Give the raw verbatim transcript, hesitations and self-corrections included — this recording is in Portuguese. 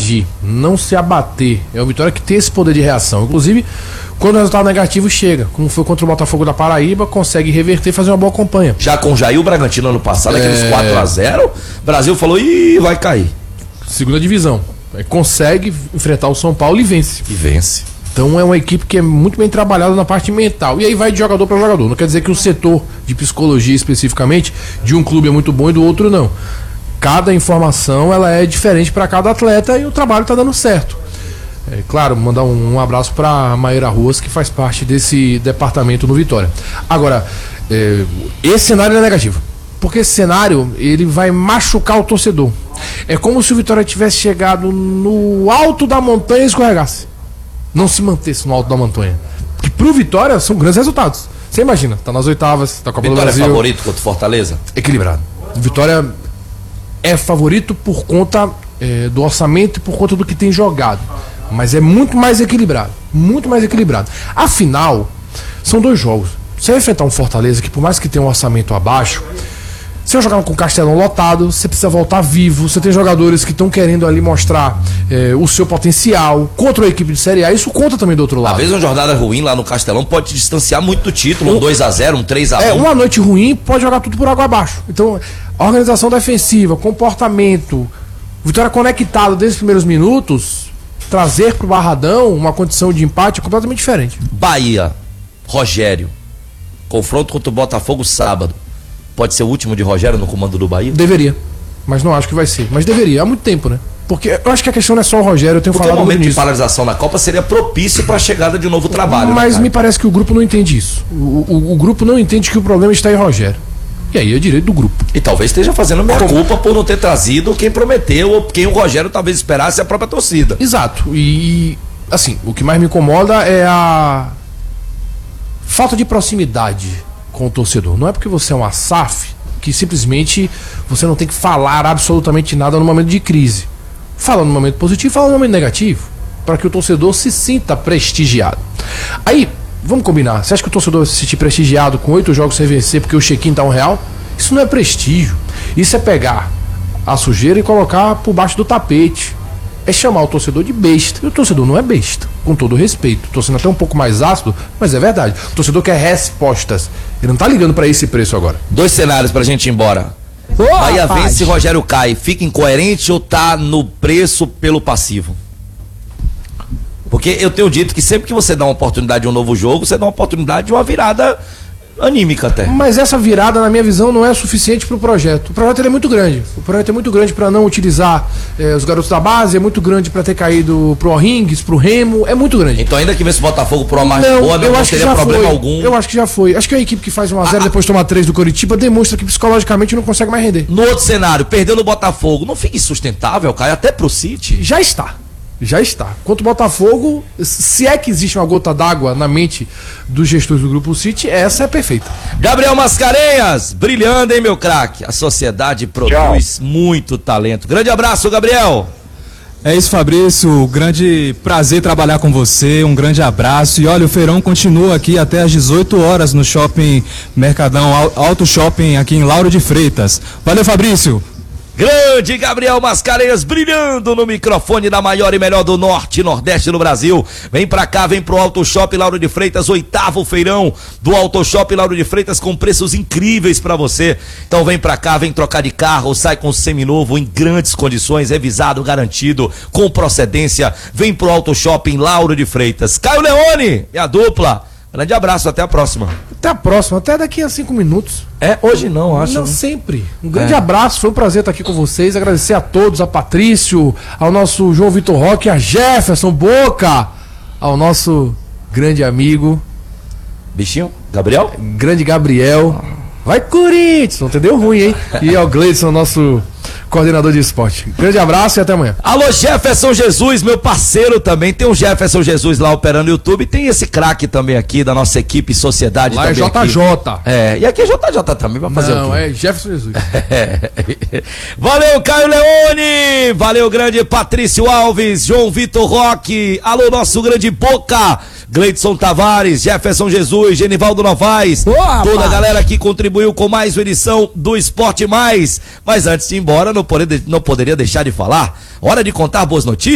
reagir, não se abater. É uma vitória que tem esse poder de reação. Inclusive, quando o resultado negativo chega, como foi contra o Botafogo da Paraíba, consegue reverter e fazer uma boa campanha. Já com o Jair Bragantino ano passado, aqueles é... quatro a zero, o Brasil falou, ih, vai cair. Segunda divisão. Consegue enfrentar o São Paulo e vence. E vence. Então é uma equipe que é muito bem trabalhada na parte mental. E aí vai de jogador para jogador. Não quer dizer que o setor de psicologia especificamente de um clube é muito bom e do outro não. Cada informação ela é diferente para cada atleta e o trabalho está dando certo. É claro, mandar um, um abraço para a Maíra Ruas, que faz parte desse departamento no Vitória. Agora, é, esse cenário é negativo. Porque esse cenário ele vai machucar o torcedor. É como se o Vitória tivesse chegado no alto da montanha e escorregasse. Não se mantesse no alto da montanha. Porque pro Vitória são grandes resultados. Você imagina, tá nas oitavas, tá com a Copa do Brasil. Vitória é favorito contra o Fortaleza? Equilibrado. Vitória é favorito por conta é, do orçamento e por conta do que tem jogado. Mas é muito mais equilibrado. Muito mais equilibrado. Afinal, são dois jogos. Você vai enfrentar um Fortaleza que, por mais que tenha um orçamento abaixo, você vai jogar com o Castelão lotado, você precisa voltar vivo, você tem jogadores que estão querendo ali mostrar é, o seu potencial contra a equipe de Série A, isso conta também do outro lado. Às vezes uma jornada ruim lá no Castelão pode te distanciar muito do título, um dois a zero, um três a um. É, uma noite ruim pode jogar tudo por água abaixo. Então, a organização defensiva, comportamento, Vitória conectado desde os primeiros minutos, trazer pro Barradão uma condição de empate é completamente diferente. Bahia, Rogério, confronto contra o Botafogo sábado. Pode ser o último de Rogério no comando do Bahia? Deveria, mas não acho que vai ser. Mas deveria, há muito tempo, né? Porque eu acho que a questão não é só o Rogério, eu tenho Porque falado o momento muito de nisso. paralisação na Copa seria propício para a chegada de um novo trabalho. Mas né, me parece que o grupo não entende isso. O, o, o grupo não entende que o problema está em Rogério. E aí é direito do grupo. E talvez esteja fazendo meia culpa por não ter trazido quem prometeu ou quem o Rogério talvez esperasse a própria torcida. Exato. E, assim, o que mais me incomoda é a falta de proximidade com o torcedor. Não é porque você é uma S A F que simplesmente você não tem que falar absolutamente nada no momento de crise. Fala no momento positivo, fala no momento negativo, para que o torcedor se sinta prestigiado. Aí, vamos combinar, você acha que o torcedor vai se sentir prestigiado com oito jogos sem vencer porque o check-in tá um real? Isso não é prestígio. Isso é pegar a sujeira e colocar por baixo do tapete. É chamar o torcedor de besta. E o torcedor não é besta, com todo respeito. Tô sendo até um pouco mais ácido, mas é verdade. O torcedor quer respostas. Ele não tá ligando pra esse preço agora. Dois cenários pra gente ir embora. Ô, Bahia rapaz. vence, Rogério cai. Fica incoerente ou tá no preço pelo passivo? Porque eu tenho dito que sempre que você dá uma oportunidade de um novo jogo, você dá uma oportunidade de uma virada anímica até. Mas essa virada, na minha visão, não é suficiente para o projeto. O projeto ele é muito grande. O projeto é muito grande para não utilizar eh, os garotos da base, é muito grande para ter caído pro Orringues, pro Remo, é muito grande. Então ainda que vence o Botafogo por uma margem Não, boa, não, eu não acho que teria já problema foi. algum. Eu acho que já foi. Acho que a equipe que faz um a zero Ah, depois toma três do Coritiba demonstra que psicologicamente não consegue mais render. No outro cenário, perdeu no Botafogo, não fica insustentável, cai até pro City. Já está. Já está. Quanto o Botafogo, se é que existe uma gota d'água na mente dos gestores do Grupo City, essa é perfeita. Gabriel Mascarenhas, brilhando, hein, meu craque? A sociedade produz Tchau. muito talento. Grande abraço, Gabriel. É isso, Fabrício, grande prazer trabalhar com você, um grande abraço. E olha, o feirão continua aqui até às dezoito horas no Shopping Mercadão Auto Shopping aqui em Lauro de Freitas. Valeu, Fabrício. Grande Gabriel Mascarenhas, brilhando no microfone da maior e melhor do norte e nordeste do Brasil. Vem pra cá, vem pro Auto Shop Lauro de Freitas, oitavo feirão do Auto Shop Lauro de Freitas com preços incríveis pra você. Então vem pra cá, vem trocar de carro, sai com seminovo em grandes condições, revisado, garantido, com procedência. Vem pro Auto Shopping Lauro de Freitas. Caio Leone, minha dupla. Grande abraço, até a próxima. Até a próxima, até daqui a cinco minutos. É, hoje não, acho. Não, né? sempre. Um grande É. abraço, foi um prazer estar aqui com vocês. Agradecer a todos, a Patrício, ao nosso João Vitor Roque, a Jefferson Boca, ao nosso grande amigo. Bichinho? Gabriel? Grande Gabriel. Vai, Corinthians! Não entendeu ruim, hein? E ao Gleidson, nosso coordenador de esporte. Grande abraço e até amanhã. Alô, Jefferson Jesus, meu parceiro também. Tem o Jefferson Jesus lá operando no YouTube. E tem esse craque também aqui da nossa equipe Sociedade. Lá é também J J. Aqui. É, e aqui é J J também, vai fazer Não, o quê? é Jefferson Jesus. Valeu, Caio Leone. Valeu, grande Patrício Alves, João Vitor Roque. Alô, nosso grande Boca. Gleidson Tavares, Jefferson Jesus, Genivaldo Novaes, Boa, toda rapaz. a galera que contribuiu com mais uma edição do Esporte Mais. Mas antes de ir embora, não, poder, não poderia deixar de falar. Hora de contar boas notícias.